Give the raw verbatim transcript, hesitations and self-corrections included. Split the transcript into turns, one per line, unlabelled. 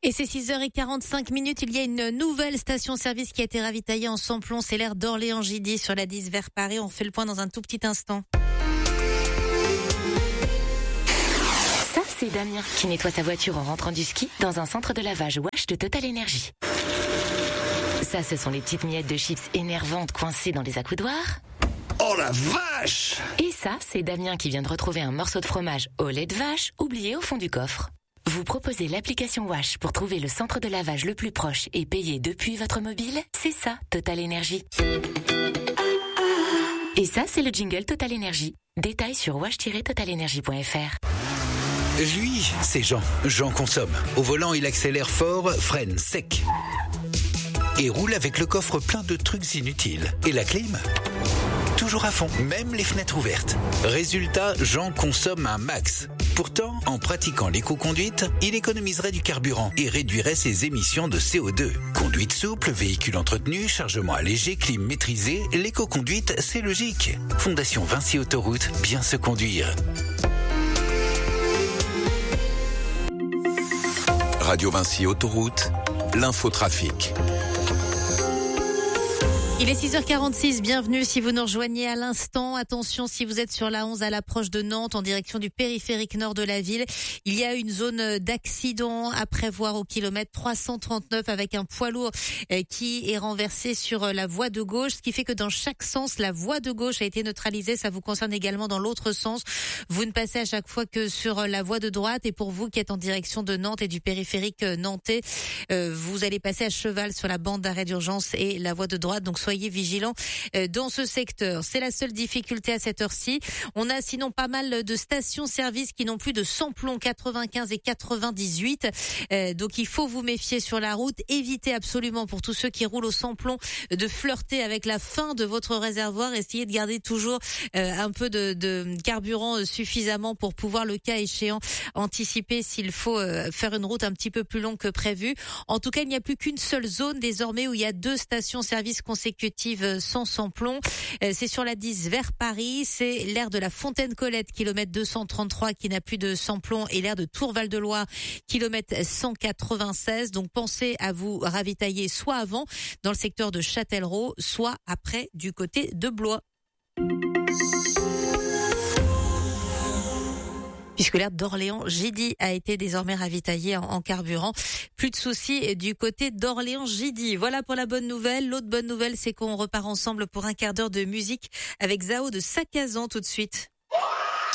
Et c'est six heures quarante-cinq minutes. Il y a une nouvelle station-service qui a été ravitaillée en samplon. C'est l'aire d'Orléans-Gidy sur la dix vers Paris. On fait le point dans un tout petit instant.
Ça, c'est Damien qui nettoie sa voiture en rentrant du ski dans un centre de lavage Wash de Total Energy. Ça, ce sont les petites miettes de chips énervantes coincées dans les accoudoirs.
Oh la vache!
Et ça, c'est Damien qui vient de retrouver un morceau de fromage au lait de vache oublié au fond du coffre. Vous proposez l'application Wash pour trouver le centre de lavage le plus proche et payer depuis votre mobile? C'est ça, Total Energy. Et ça, c'est le jingle Total Energy. Détails sur wash tiret total energy point f r.
Lui, c'est Jean. Jean consomme. Au volant, il accélère fort, freine sec. Et roule avec le coffre plein de trucs inutiles. Et la clim? Toujours à fond, même les fenêtres ouvertes. Résultat, Jean consomme un max. Pourtant, en pratiquant l'éco-conduite, il économiserait du carburant et réduirait ses émissions de C O deux. Conduite souple, véhicule entretenu, chargement allégé, clim maîtrisé, l'éco-conduite, c'est logique. Fondation Vinci Autoroute, bien se conduire.
Radio Vinci Autoroute, l'infotrafic.
Il est six heures quarante-six, bienvenue si vous nous rejoignez à l'instant. Attention si vous êtes sur la onze à l'approche de Nantes en direction du périphérique nord de la ville. Il y a une zone d'accident à prévoir au kilomètre trois cent trente-neuf avec un poids lourd qui est renversé sur la voie de gauche, ce qui fait que dans chaque sens, la voie de gauche a été neutralisée. Ça vous concerne également dans l'autre sens. Vous ne passez à chaque fois que sur la voie de droite. Et pour vous qui êtes en direction de Nantes et du périphérique nantais, vous allez passer à cheval sur la bande d'arrêt d'urgence et la voie de droite. Donc soyez vigilants dans ce secteur. C'est la seule difficulté à cette heure-ci. On a sinon pas mal de stations-service qui n'ont plus de samplon quatre-vingt-quinze et quatre-vingt-dix-huit. Euh, donc il faut vous méfier sur la route. Évitez absolument pour tous ceux qui roulent au samplon de flirter avec la fin de votre réservoir. Essayez de garder toujours euh, un peu de, de carburant suffisamment pour pouvoir, le cas échéant, anticiper s'il faut euh, faire une route un petit peu plus longue que prévu. En tout cas, il n'y a plus qu'une seule zone désormais où il y a deux stations-service consécutives sans samplon. C'est sur la dix vers Paris. C'est l'aire de la Fontaine-Colette, kilomètre deux cent trente-trois, qui n'a plus de samplon, et l'aire de Tour-Val-de-Loire, kilomètre cent quatre-vingt-seize. Donc pensez à vous ravitailler soit avant dans le secteur de Châtellerault, soit après du côté de Blois. Puisque l'aire d'Orléans-Gidy a été désormais ravitaillée en, en carburant. Plus de soucis du côté d'Orléans-Gidy. Voilà pour la bonne nouvelle. L'autre bonne nouvelle, c'est qu'on repart ensemble pour un quart d'heure de musique avec Zao de Sakazan tout de suite.